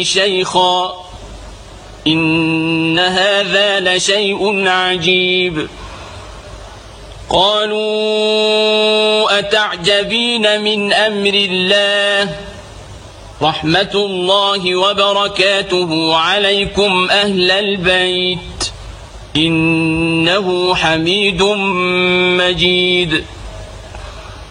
شيخا إن هذا لشيء عجيب قالوا أتعجبين من أمر الله رحمة الله وبركاته عليكم أهل البيت إنه حميد مجيد